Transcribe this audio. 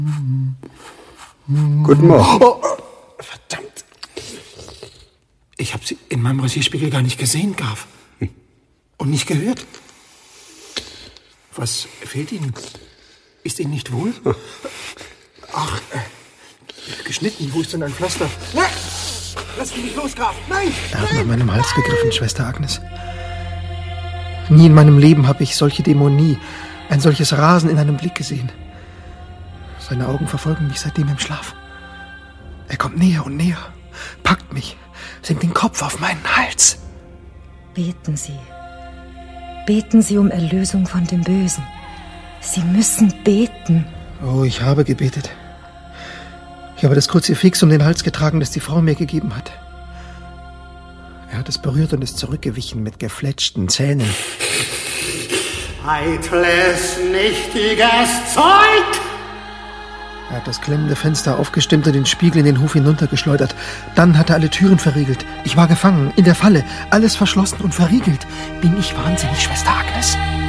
Guten Morgen. Oh, verdammt. Ich habe Sie in meinem Rasierspiegel gar nicht gesehen, Graf. Und nicht gehört. Was fehlt Ihnen? Ist Ihnen nicht wohl? Ach, geschnitten. Wo ist denn ein Pflaster? Nein! Lass mich nicht los, Graf! Nein! Er hat nach meinem Hals gegriffen, Schwester Agnes. Nie in meinem Leben habe ich solche Dämonie, ein solches Rasen in einem Blick gesehen. Seine Augen verfolgen mich seitdem im Schlaf. Er kommt näher und näher, packt mich, senkt den Kopf auf meinen Hals. Beten Sie. Beten Sie um Erlösung von dem Bösen. Sie müssen beten. Oh, ich habe gebetet. Ich habe das Kruzifix um den Hals getragen, das die Frau mir gegeben hat. Er hat es berührt und ist zurückgewichen mit gefletschten Zähnen. Eitles, nichtiges Zeug! Er hat das klemmende Fenster aufgestimmt und den Spiegel in den Hof hinuntergeschleudert. Dann hat er alle Türen verriegelt. Ich war gefangen, in der Falle, alles verschlossen und verriegelt. Bin ich wahnsinnig, Schwester Agnes?